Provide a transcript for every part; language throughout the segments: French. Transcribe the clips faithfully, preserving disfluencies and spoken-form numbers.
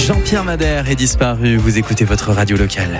Jean-Pierre Madère est disparu. Vous écoutez votre radio locale.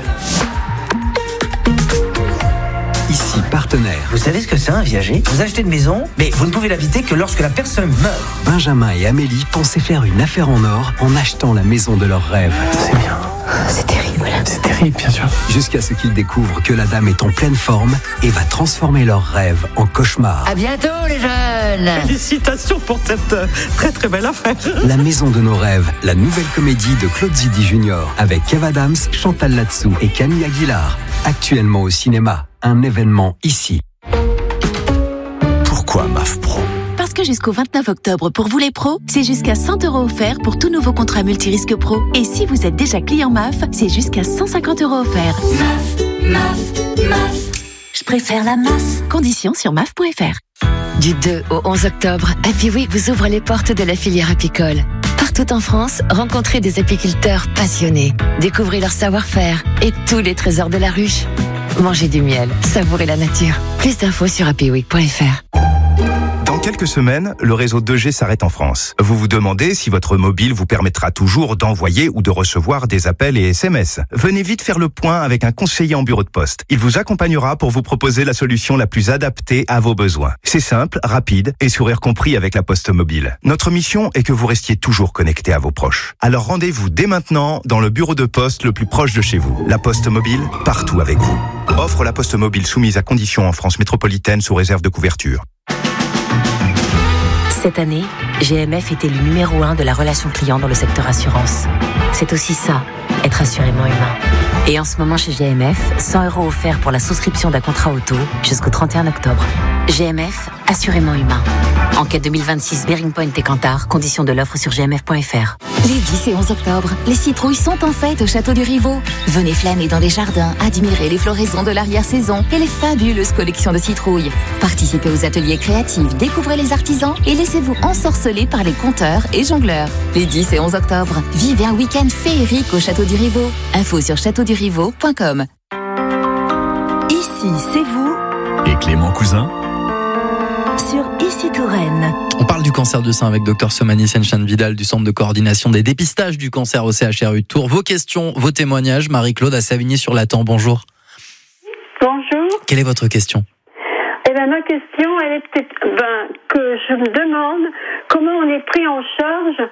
Ici, partenaire. Vous savez ce que c'est un viager ? Vous achetez une maison, mais vous ne pouvez l'habiter que lorsque la personne meurt. Benjamin et Amélie pensaient faire une affaire en or en achetant la maison de leurs rêves. C'est bien. C'est terrible. C'est terrible, bien sûr. Jusqu'à ce qu'ils découvrent que la dame est en pleine forme et va transformer leurs rêves en cauchemar. À bientôt les jeunes. Félicitations pour cette euh, très très belle affaire. La maison de nos rêves, la nouvelle comédie de Claude Zidi Junior avec Kev Adams, Chantal Latsou et Camille Aguilar. Actuellement au cinéma, un événement ici. Pourquoi M A F Pro ? Parce que jusqu'au vingt-neuf octobre, pour vous les pros, c'est jusqu'à cent euros offerts pour tout nouveau contrat multirisque pro. Et si vous êtes déjà client M A F, c'est jusqu'à cent cinquante euros offerts. M A F, M A F, M A F. Je préfère la masse. Conditions sur M A F point F R. Du deux au onze octobre, Happy Week vous ouvre les portes de la filière apicole. Partout en France, rencontrez des apiculteurs passionnés. Découvrez leur savoir-faire et tous les trésors de la ruche. Mangez du miel, savourez la nature. Plus d'infos sur happy week point F R. Dans quelques semaines, le réseau deux G s'arrête en France. Vous vous demandez si votre mobile vous permettra toujours d'envoyer ou de recevoir des appels et S M S. Venez vite faire le point avec un conseiller en bureau de poste. Il vous accompagnera pour vous proposer la solution la plus adaptée à vos besoins. C'est simple, rapide et sourire compris avec la Poste Mobile. Notre mission est que vous restiez toujours connecté à vos proches. Alors rendez-vous dès maintenant dans le bureau de poste le plus proche de chez vous. La Poste Mobile, partout avec vous. Offre la Poste Mobile soumise à conditions en France métropolitaine sous réserve de couverture. Cette année, G M F était le numéro un de la relation client dans le secteur assurance. C'est aussi ça, être assurément humain. Et en ce moment chez G M F, cent euros offerts pour la souscription d'un contrat auto jusqu'au trente et un octobre. G M F, assurément humain. Enquête deux mille vingt-six, Bearing Point et Kantar, conditions de l'offre sur g m f point f r. Les dix et onze octobre, les citrouilles sont en fête au Château du Rivaux. Venez flâner dans les jardins, admirer les floraisons de l'arrière-saison et les fabuleuses collections de citrouilles. Participez aux ateliers créatifs, découvrez les artisans et laissez-vous ensorceler par les conteurs et jongleurs. Les dix et onze octobre, vivez un week-end féerique au Château du Rivaux. Info sur château du rivaux point com. Ici, c'est vous Et Clément Cousin sur Ici Touraine. On parle du cancer du sein avec Dr Somani Senchen-Vidal du Centre de coordination des dépistages du cancer au C H R U de Tours. Vos questions, vos témoignages, Marie-Claude à Savigny-sur-Latan, bonjour. Bonjour. Quelle est votre question ? Eh ben, ma question, elle est peut-être ben, que je me demande comment on est pris en charge,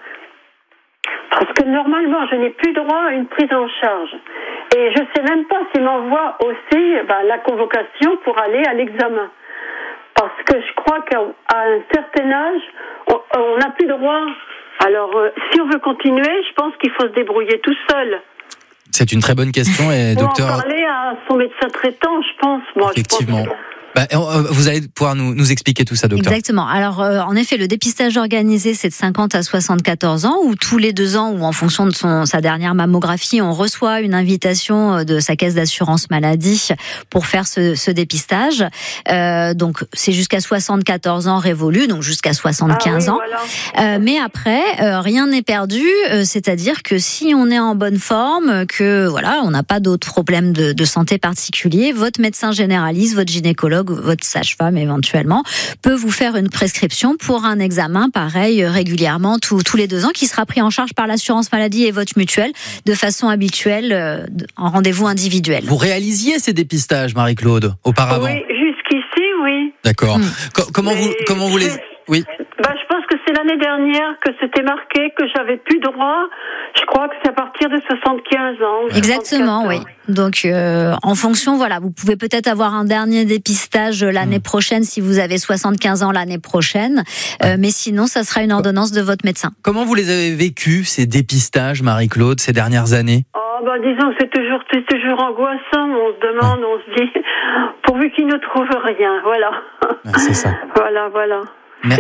parce que normalement, je n'ai plus droit à une prise en charge. Et je ne sais même pas s'ils m'envoient aussi ben, la convocation pour aller à l'examen. Parce que je crois qu'à un certain âge, on n'a plus droit. Alors, euh, si on veut continuer, je pense qu'il faut se débrouiller tout seul. C'est une très bonne question. Et Pour docteur... en parler à son médecin traitant, je pense. Moi, Effectivement. Je pense que... Bah, vous allez pouvoir nous, nous expliquer tout ça, docteur. Exactement. Alors, euh, en effet, le dépistage organisé, c'est de cinquante à soixante-quatorze ans, ou tous les deux ans, ou en fonction de son, sa dernière mammographie, on reçoit une invitation de sa caisse d'assurance maladie pour faire ce, ce dépistage. Euh, donc, c'est jusqu'à soixante-quatorze ans révolus, donc jusqu'à soixante-quinze ah oui, ans. Voilà. Euh, mais après, euh, rien n'est perdu. Euh, c'est-à-dire que si on est en bonne forme, que voilà, on n'a pas d'autres problèmes de, de santé particuliers, votre médecin généraliste, votre gynécologue, votre sage-femme éventuellement, peut vous faire une prescription pour un examen pareil régulièrement tous, tous les deux ans qui sera pris en charge par l'assurance maladie et votre mutuelle de façon habituelle euh, en rendez-vous individuel. Vous réalisiez ces dépistages, Marie-Claude, auparavant ? Oui, jusqu'ici, oui. D'accord. Mmh. Co- comment, vous, comment vous les... Oui. Bah, je pense que c'est l'année dernière que c'était marqué que j'avais plus droit. Je crois que c'est à partir de soixante-quinze ans. Exactement, oui. Donc, euh, en fonction, voilà, vous pouvez peut-être avoir un dernier dépistage l'année mmh. prochaine si vous avez soixante-quinze ans l'année prochaine. Euh, mais sinon, ça sera une ordonnance de votre médecin. Comment vous les avez vécus, ces dépistages, Marie-Claude, ces dernières années ? Oh, bah, disons que c'est toujours, c'est toujours angoissant. On se demande, ouais. on se dit, pourvu qu'ils ne trouvent rien. Voilà. Ouais, c'est ça. Voilà, voilà.